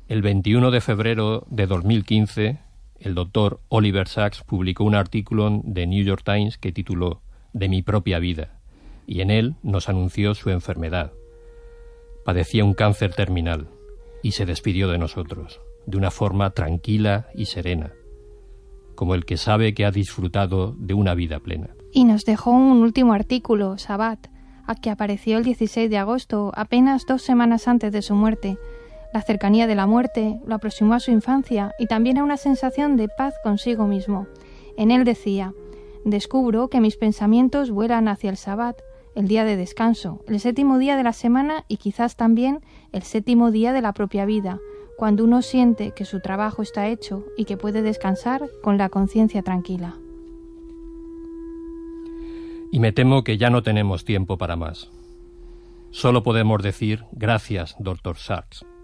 El 21 de febrero de 2015, el doctor Oliver Sacks publicó un artículo en The New York Times que tituló «De mi propia vida», y en él nos anunció su enfermedad. Padecía un cáncer terminal y se despidió de nosotros, de una forma tranquila y serena, como el que sabe que ha disfrutado de una vida plena. Y nos dejó un último artículo, Sabbat, que apareció el 16 de agosto, apenas 2 semanas antes de su muerte. La cercanía de la muerte lo aproximó a su infancia y también a una sensación de paz consigo mismo. En él decía: «Descubro que mis pensamientos vuelan hacia el Sabbat, el día de descanso, el 7º día de la semana y quizás también el 7º día de la propia vida, cuando uno siente que su trabajo está hecho y que puede descansar con la conciencia tranquila». Y me temo que ya no tenemos tiempo para más. Solo podemos decir gracias, Dr. Sacks.